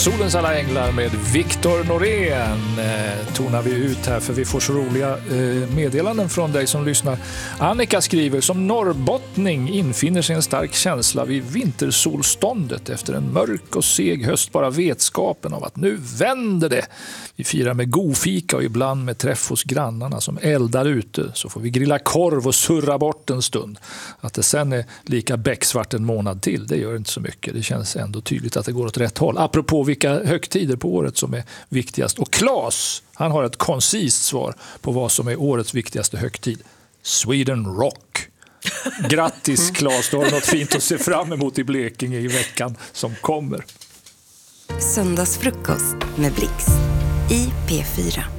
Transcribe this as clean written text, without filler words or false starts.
Solens alla änglar med Viktor Norén tonar vi ut här, för vi får så roliga meddelanden från dig som lyssnar. Annika skriver: som norrbottning infinner sig en stark känsla vid vintersolståndet efter en mörk och seg höst, bara vetskapen av att nu vänder det. Vi firar med godfika och ibland med träff hos grannarna som eldar ute, så får vi grilla korv och surra bort en stund. Att det sen är lika becksvart en månad till, det gör inte så mycket. Det känns ändå tydligt att det går åt rätt håll. Apropå vilka högtider på året som är viktigast. Och Claes, han har ett koncist svar på vad som är årets viktigaste högtid. Sweden Rock. Grattis Claes, du har något fint att se fram emot i Blekinge i veckan som kommer. Söndagsfrukost med Blix i P4.